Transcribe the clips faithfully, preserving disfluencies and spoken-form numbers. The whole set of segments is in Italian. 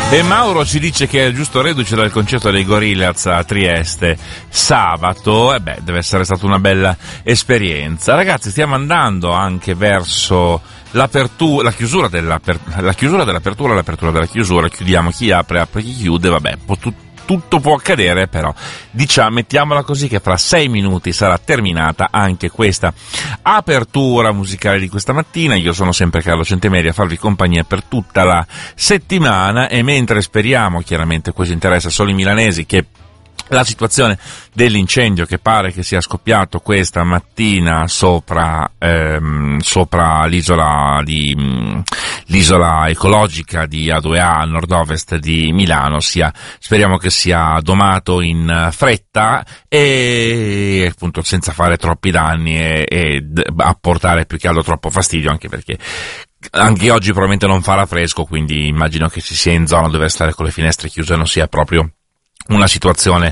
E Mauro ci dice che è giusto reduce dal concerto dei Gorillaz a Trieste sabato. E beh, deve essere stata una bella esperienza. Ragazzi, stiamo andando anche verso l'apertura, la chiusura della, la chiusura dell'apertura, l'apertura della chiusura. Chiudiamo chi apre, apre chi chiude. Vabbè, tutto tutto può accadere, però diciamo, mettiamola così, che fra sei minuti sarà terminata anche questa apertura musicale di questa mattina. Io sono sempre Carlo Centemeri a farvi compagnia per tutta la settimana, e mentre speriamo, chiaramente questo interessa solo i milanesi, che la situazione dell'incendio che pare che sia scoppiato questa mattina sopra ehm, sopra l'isola di mh, l'isola ecologica di A due A a nord-ovest di Milano sia, speriamo che sia domato in fretta e appunto senza fare troppi danni e, e apportare più che altro troppo fastidio, anche perché anche oggi probabilmente non farà fresco, quindi immagino che si sia in zona dove stare con le finestre chiuse non sia proprio una situazione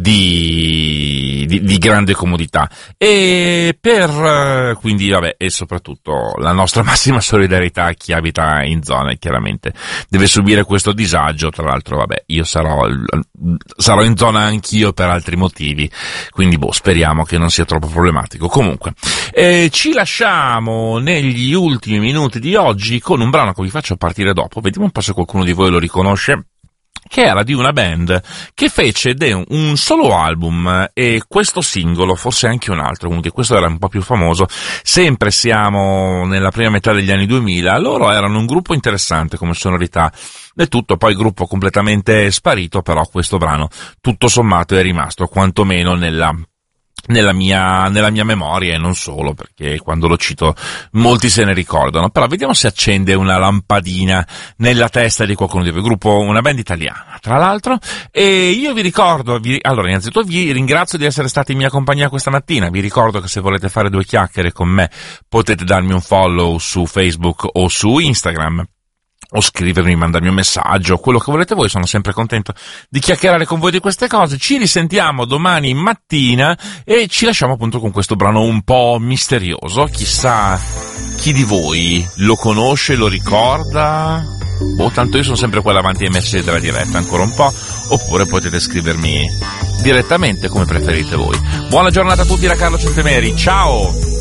di, di, di grande comodità. E per quindi vabbè, e soprattutto la nostra massima solidarietà a chi abita in zona e chiaramente deve subire questo disagio. Tra l'altro vabbè, io sarò sarò in zona anch'io per altri motivi, quindi boh, speriamo che non sia troppo problematico. Comunque eh, ci lasciamo negli ultimi minuti di oggi con un brano che vi faccio partire dopo. Vediamo un po' se qualcuno di voi lo riconosce, che era di una band che fece un solo album e questo singolo, forse anche un altro, comunque questo era un po' più famoso. Sempre siamo nella prima metà degli anni duemila, loro erano un gruppo interessante come sonorità e tutto, poi gruppo completamente sparito, però questo brano tutto sommato è rimasto quantomeno nella nella mia nella mia memoria, e non solo, perché quando lo cito molti se ne ricordano. Però vediamo se accende una lampadina nella testa di qualcuno di voi. Gruppo, una band italiana tra l'altro, e io vi ricordo vi, allora innanzitutto vi ringrazio di essere stati in mia compagnia questa mattina. Vi ricordo che se volete fare due chiacchiere con me potete darmi un follow su Facebook o su Instagram, o scrivermi, mandarmi un messaggio, quello che volete voi. Sono sempre contento di chiacchierare con voi di queste cose. Ci risentiamo domani mattina e ci lasciamo appunto con questo brano un po' misterioso. Chissà chi di voi lo conosce, lo ricorda. Boh, tanto io sono sempre quella avanti ai messaggi della diretta, ancora un po', oppure potete scrivermi direttamente come preferite voi. Buona giornata a tutti da Carlo Centemeri, ciao!